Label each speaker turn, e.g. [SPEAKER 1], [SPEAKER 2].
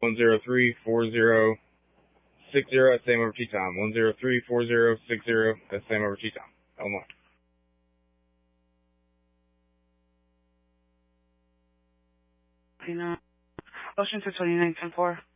[SPEAKER 1] 1034060. That's same over T Tom. 1034060. That's same over T Tom. Illinois.
[SPEAKER 2] Ocean to 2910-4.